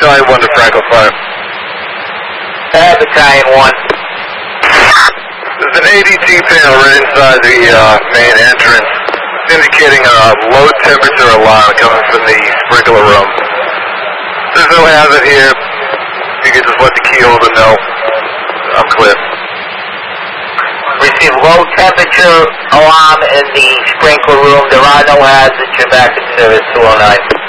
Battalion 1 to Franklin Fire. Battalion 1. There's an ADT panel right inside the main entrance, indicating a low temperature alarm coming from the sprinkler room. There's no hazard here. You can just let the key holder know. I'm clear. Receive low temperature alarm in the sprinkler room. There are no hazards. You're back in service 209.